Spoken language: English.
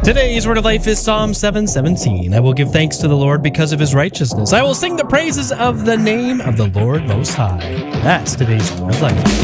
Today's word of life is Psalm 7:17. I will give thanks to the Lord because of his righteousness. I will sing the praises of the name of the Lord Most High. That's today's word of life.